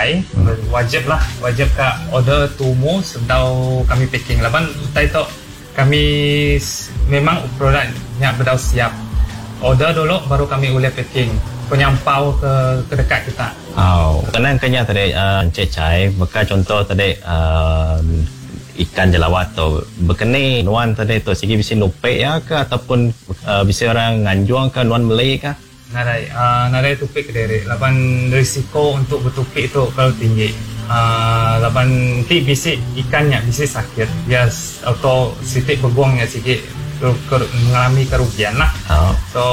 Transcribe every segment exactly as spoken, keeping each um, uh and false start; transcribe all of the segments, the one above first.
bukai hmm. wajib lah wajib ka order tumu sedau kami packing laban utai to kami memang produknya bedau siap order dulu baru kami boleh packing penyampau ke ke dekat kita. Oh, kenang kenya tadi uh, Encik Chai bekas contoh tadi uh, ikan jelawat tu berkeni nuan tadi tu segi bisi nupek ya ke ataupun uh, bisi orang nganjuang ke nuan Malay ke? Nadai, uh, nadai tupik ke diri. Laban risiko untuk bertupik tu kalau tinggi. Uh, laban nanti bisi ikannya bisi sakit. Ya atau sitik berbuangnya sikit mengalami kerugian lah. Oh. So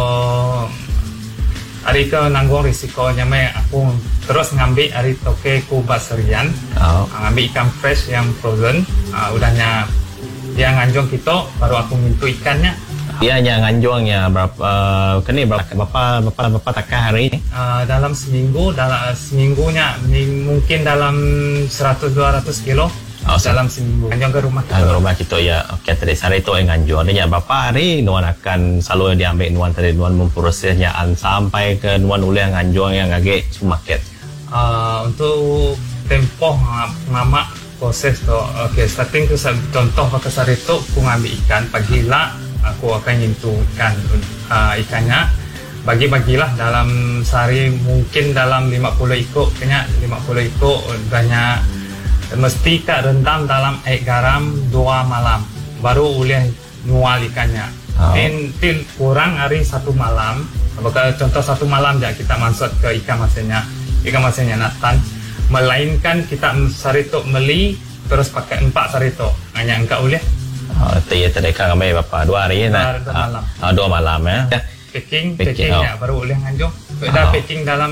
hari ke nanggung risikonya me aku terus ngambil hari toke ku baserian. Oh. Uh, ngambil ikan fresh yang frozen. Uh, udahnya dia nganjong kita baru aku mintu ikannya. Dia hanya nganjuangnya berapa uh, kini berapa berapa berapa berapa takah hari ini? Uh, dalam seminggu dalam seminggunya mungkin dalam seratus dua ratus kilo oh, dalam seminggu. Nganjuang ke rumah kita. Ke rumah kita ya. Okey tadi sehari itu yang nganjuang. Dia berapa hari nuan akan selalu diambil nuan tadi nuan memprosesnya sampai ke nuan ulih nganjuang yang agak market. Uh, untuk tempoh lama proses tu. Okey starting tu contoh pakai sehari itu aku ngambil ikan pagi lah. Aku akan nyentuhkan uh, ikannya bagi-bagilah dalam sehari mungkin dalam lima puluh ikut kena lima puluh ikut banyak mesti kak rendam dalam air garam dua malam baru boleh nual ikannya. Oh. Nanti kurang hari satu malam apakah contoh satu malam je kita masuk ke ikan masanya ikan masanya natan melainkan kita sehari tu meli terus pakai empat sehari tu hanya engkau boleh. Oh, tadi tadi kan kami berapa dua hari nah. Dua malam. Ah, dua malam ya. Packing, packing, packing ya oh. Baru boleh nganjung. Dah oh. Packing dalam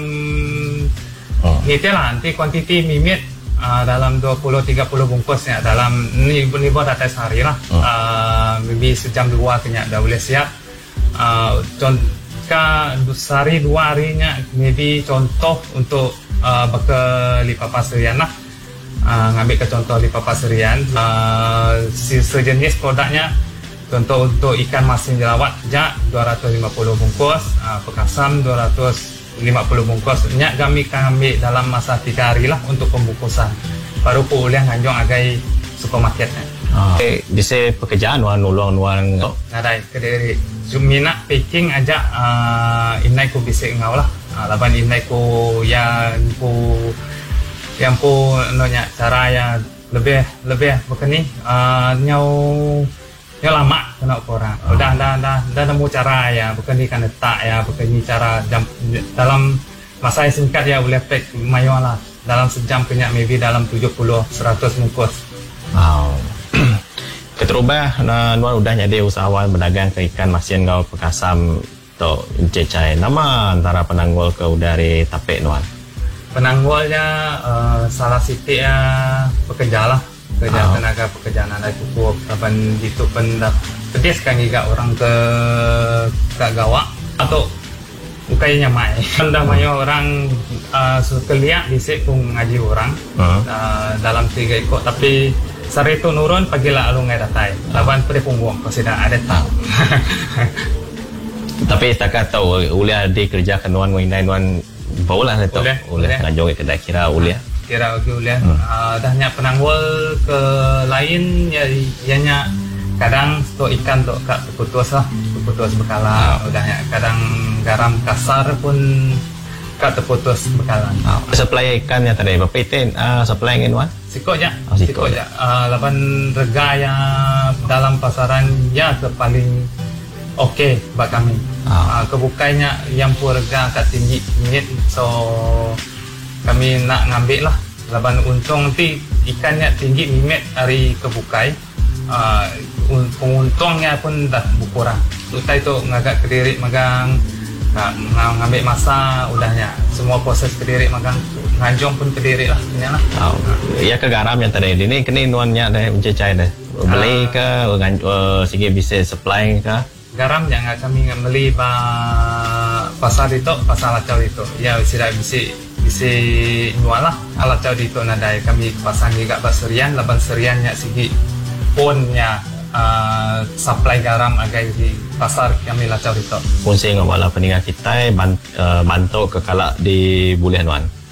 oh. Ni lah nanti kuantiti mimit uh, dalam dua puluh tiga puluh bungkus ya dalam ni ni buat data sehari lah. Oh. Uh, maybe sejam dua kena dah boleh siap. Uh, contoh sehari dua harinya maybe contoh untuk uh, bekal lipat pasirian lah. Uh, ngambil ke contoh di Papaserian uh, sejenis produknya contoh untuk ikan masin jelawat jak dua ratus lima puluh bungkus uh, pekasam dua ratus lima puluh bungkus nyak kami akan ambil dalam masa tiga hari lah untuk pembungkusan baru ku boleh nganjong agai supermarketnya. Oh. Okay. Bisa pekerjaan nuan nulung nuan oh, nadai ke diri minat packing aja uh, inai ku bisa ngau lah uh, laban inai ku yang ku yang pun nonya cara yang lebih lebih begini uh, nyau nyau lama kena orang oh. dah dah dah dah nemu cara ya begini kan letak ya begini cara jam, dalam masa yang singkat ya boleh pack mayo lah dalam sejam punya maybe dalam tujuh puluh seratus bungkus. Wow. Keterubah nah, nuan udah jadi usahawan berdagang ke ikan masin kau pekasam to Encik Chai nama antara penanggul ke udari tapek nuan. Penanggulnya uh, salah siti ya pekerja lah pekerja oh. Tenaga pekerjaan ada cukup kapan itu pendap pedis kan juga orang ke ke gawa atau bukainya mai anda mai orang uh, sekeliak disik pun ngaji orang uh. Uh, dalam tiga ikut tapi sari itu nurun pagilah alung ngai datai lawan uh. pada punggung pasti dah ada tak. Tapi setakat tahu uliah di kerja kenuan menginai nuan baulah itu oleh ngajong kedai kira uliah kira oke uliah hmm. uh, dahnya penanggul ke lain ya ianya kadang stok ikan tok kak terputus lah terputus bekala oh. Udahnya kadang garam kasar pun kak terputus bekalan oh. Supply ikan yang tadi berapa itu uh, supply yang nuan sikok je oh, sikok je uh, lapan rega yang dalam pasaran ya ke paling okey bagi kami. Oh. Uh, kebukainya yang pun rega kat tinggi minit so kami nak ngambil lah laban untung nanti ikannya tinggi minit hari kebukai uh, penguntungnya pun dah berkurang utai tu ngagak kediri magang nah, ngambil masa udahnya semua proses kediri magang nganjong pun kediri lah ini lah. Oh. Ya ke garam yang tadi ini kini nuannya dah Encik Chai dah beli ke uh, segi bisa supply ke garam jangan kami beli ba pasar itu pasar lacau itu ya sudah bisa bisa jual lah lacau itu nadai kami pasang juga baserian laban seriannya segi ponnya uh, supply garam agak di pasar kami lacau itu pun saya ngomong lah peninggal kita bant, uh, bantu ke kalak di bulan wan